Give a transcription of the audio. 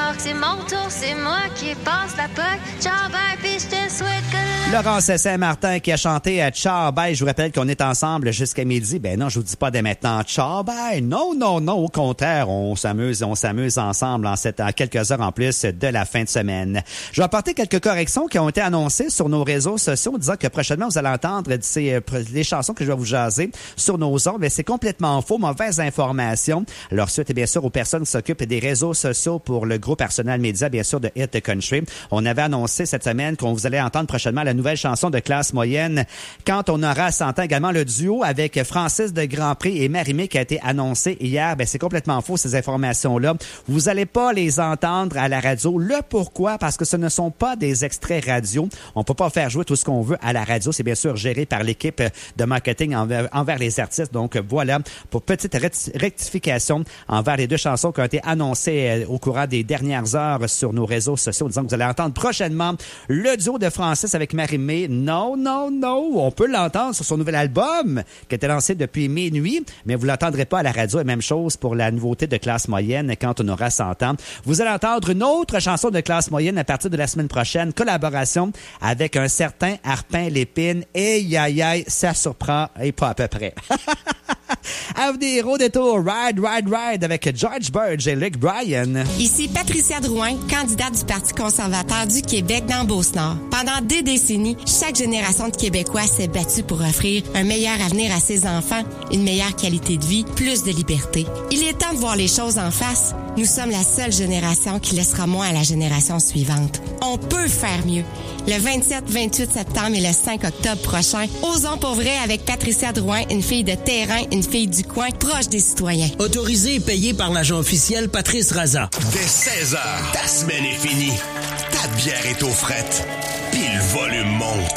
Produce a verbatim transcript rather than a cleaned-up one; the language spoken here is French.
alors que c'est mon tour, c'est moi qui passe la poque. Ciao, bye, pis je te souhaite que... Laurence Saint-Martin qui a chanté à Ciao, bye. Je vous rappelle qu'on est ensemble jusqu'à midi. Ben non, je vous dis pas dès maintenant Ciao, bye. Non, non, non. Au contraire, on s'amuse, on s'amuse ensemble en, cette, en quelques heures en plus de la fin de semaine. Je vais apporter quelques corrections qui ont été annoncées sur nos réseaux sociaux, disant que prochainement, vous allez entendre ces, les chansons que je vais vous jaser sur nos ondes. Mais c'est complètement faux. Mauvaise information. Alors, suite, bien sûr, aux personnes qui s'occupent des réseaux sociaux pour le groupe Arsenal Media, bien sûr, de Hit Country. On avait annoncé cette semaine qu'on vous allait entendre prochainement la nouvelle chanson de classe moyenne. Quand on aura s'entend également le duo avec Francis de Grandpré et Marie-Mé qui a été annoncé hier, ben c'est complètement faux ces informations-là. Vous allez pas les entendre à la radio. Le pourquoi? Parce que ce ne sont pas des extraits radio. On peut pas faire jouer tout ce qu'on veut à la radio. C'est bien sûr géré par l'équipe de marketing envers, envers les artistes. Donc voilà, pour petite rectification envers les deux chansons qui ont été annoncées au courant des dernières heures sur nos réseaux sociaux, disant que vous allez entendre prochainement le duo de Francis avec Marie-Mé. Non, non, non. On peut l'entendre sur son nouvel album qui a été lancé depuis minuit, mais vous l'entendrez pas à la radio. Et même chose pour la nouveauté de classe moyenne quand on aura cent ans. Vous allez entendre une autre chanson de classe moyenne à partir de la semaine prochaine. Collaboration avec un certain Arpin Lépine. Et aïe aïe, ça surprend et pas à peu près. À venir au détour, Ride, Ride, Ride avec George Burge et Luke Bryan. Ici Patricia Drouin, candidate du Parti conservateur du Québec dans Beauce-Nord. Pendant des décennies, chaque génération de Québécois s'est battue pour offrir un meilleur avenir à ses enfants, une meilleure qualité de vie, plus de liberté. Il est temps de voir les choses en face. Nous sommes la seule génération qui laissera moins à la génération suivante. On peut faire mieux. Le vingt-sept vingt-huit septembre et le cinq octobre prochain, osons pour vrai avec Patricia Drouin, une fille de terrain, une fille du coin, proche des citoyens. Autorisé et payé par l'agent officiel Patrice Raza. Dès seize heures, ta semaine est finie. Ta bière est aux frettes. Puis le volume monte.